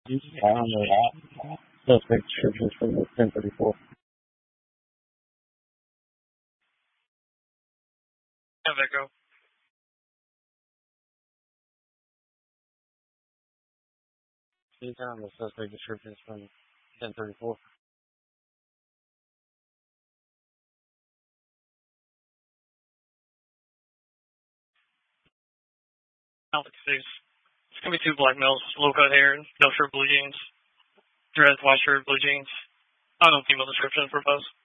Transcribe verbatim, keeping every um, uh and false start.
On the suspect descriptions from ten thirty-four. Have that go. Can you on the suspect descriptions from ten thirty-four? Alex face. It's gonna be two black males, low cut hair, no shirt, blue jeans. Dress, white shirt, blue jeans. I don't know female description proposed.